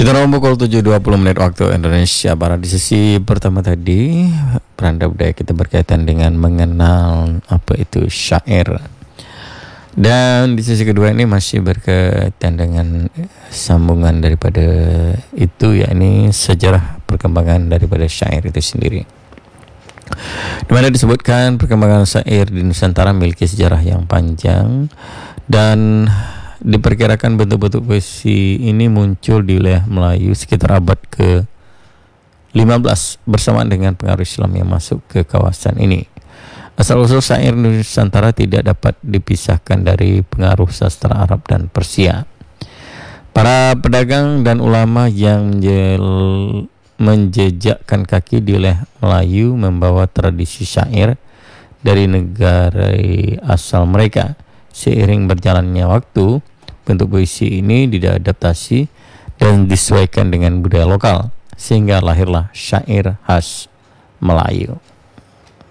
Kita pukul 7.20 menit waktu Indonesia Barat. Di sesi pertama tadi Peranda Budaya kita berkaitan dengan mengenal apa itu syair. Dan di sesi kedua ini masih berkaitan dengan sambungan daripada itu, yakni sejarah perkembangan daripada syair itu sendiri. Di mana disebutkan perkembangan syair di Nusantara memiliki sejarah yang panjang dan diperkirakan bentuk-bentuk puisi ini muncul di wilayah Melayu sekitar abad ke-15 bersamaan dengan pengaruh Islam yang masuk ke kawasan ini. Asal-usul syair Nusantara tidak dapat dipisahkan dari pengaruh sastra Arab dan Persia. Para pedagang dan ulama yang menjejakkan kaki di wilayah Melayu membawa tradisi syair dari negara asal mereka. Seiring berjalannya waktu, bentuk puisi ini diadaptasi dan disesuaikan dengan budaya lokal, sehingga lahirlah syair khas Melayu.